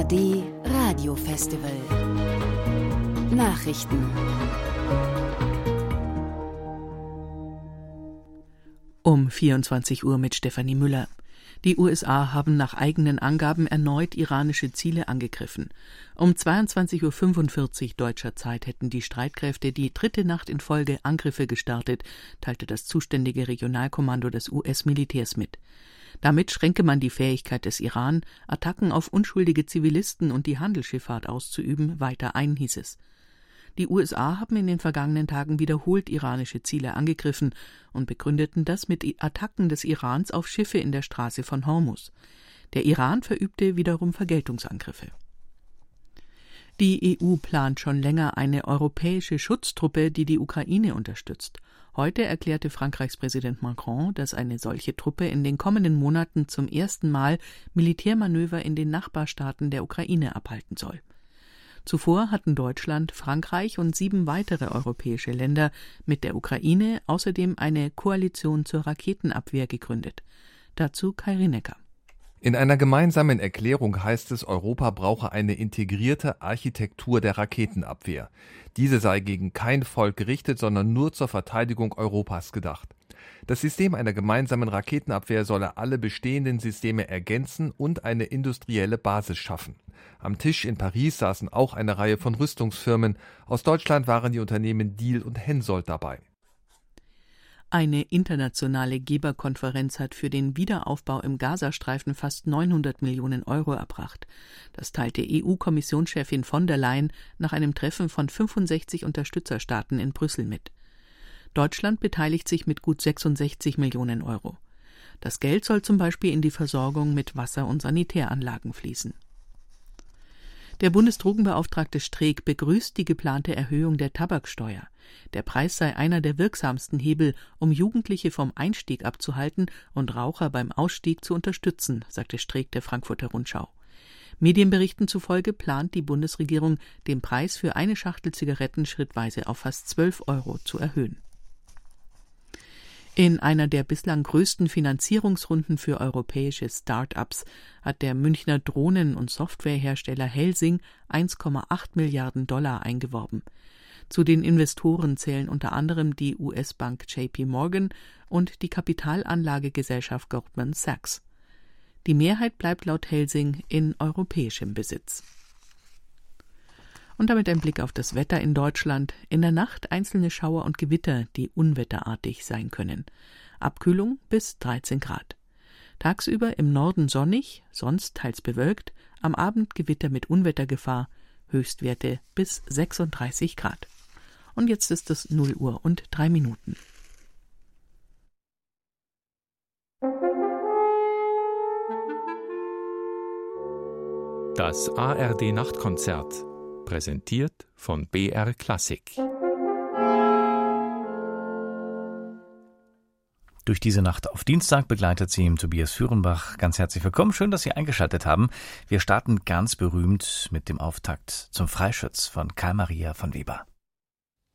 ARD Radiofestival. Nachrichten. Um 24 Uhr mit Stefanie Müller. Die USA haben nach eigenen Angaben erneut iranische Ziele angegriffen. Um 22:45 Uhr deutscher Zeit hätten die Streitkräfte die dritte Nacht in Folge Angriffe gestartet, teilte das zuständige Regionalkommando des US-Militärs mit. Damit schränke man die Fähigkeit des Iran, Attacken auf unschuldige Zivilisten und die Handelsschifffahrt auszuüben, weiter ein, hieß es. Die USA haben in den vergangenen Tagen wiederholt iranische Ziele angegriffen und begründeten das mit Attacken des Irans auf Schiffe in der Straße von Hormuz. Der Iran verübte wiederum Vergeltungsangriffe. Die EU plant schon länger eine europäische Schutztruppe, die die Ukraine unterstützt. Heute erklärte Frankreichs Präsident Macron, dass eine solche Truppe in den kommenden Monaten zum ersten Mal Militärmanöver in den Nachbarstaaten der Ukraine abhalten soll. Zuvor hatten Deutschland, Frankreich und 7 weitere europäische Länder mit der Ukraine außerdem eine Koalition zur Raketenabwehr gegründet. Dazu Kai Rinecker. In einer gemeinsamen Erklärung heißt es, Europa brauche eine integrierte Architektur der Raketenabwehr. Diese sei gegen kein Volk gerichtet, sondern nur zur Verteidigung Europas gedacht. Das System einer gemeinsamen Raketenabwehr solle alle bestehenden Systeme ergänzen und eine industrielle Basis schaffen. Am Tisch in Paris saßen auch eine Reihe von Rüstungsfirmen. Aus Deutschland waren die Unternehmen Diehl und Hensoldt dabei. Eine internationale Geberkonferenz hat für den Wiederaufbau im Gazastreifen fast 900 Millionen Euro erbracht. Das teilte EU-Kommissionschefin von der Leyen nach einem Treffen von 65 Unterstützerstaaten in Brüssel mit. Deutschland beteiligt sich mit gut 66 Millionen Euro. Das Geld soll zum Beispiel in die Versorgung mit Wasser- und Sanitäranlagen fließen. Der Bundesdrogenbeauftragte Streeck begrüßt die geplante Erhöhung der Tabaksteuer. Der Preis sei einer der wirksamsten Hebel, um Jugendliche vom Einstieg abzuhalten und Raucher beim Ausstieg zu unterstützen, sagte Streeck der Frankfurter Rundschau. Medienberichten zufolge plant die Bundesregierung, den Preis für eine Schachtel Zigaretten schrittweise auf fast 12 Euro zu erhöhen. In einer der bislang größten Finanzierungsrunden für europäische Start-ups hat der Münchner Drohnen- und Softwarehersteller Helsing 1,8 Milliarden Dollar eingeworben. Zu den Investoren zählen unter anderem die US-Bank JP Morgan und die Kapitalanlagegesellschaft Goldman Sachs. Die Mehrheit bleibt laut Helsing in europäischem Besitz. Und damit ein Blick auf das Wetter in Deutschland. In der Nacht einzelne Schauer und Gewitter, die unwetterartig sein können. Abkühlung bis 13 Grad. Tagsüber im Norden sonnig, sonst teils bewölkt. Am Abend Gewitter mit Unwettergefahr. Höchstwerte bis 36 Grad. Und jetzt ist es 0 Uhr und 3 Minuten. Das ARD-Nachtkonzert. Präsentiert von BR Klassik. Durch diese Nacht auf Dienstag begleitet sie Tobias Führenbach. Ganz herzlich willkommen, schön, dass Sie eingeschaltet haben. Wir starten ganz berühmt mit dem Auftakt zum Freischütz von Karl Maria von Weber.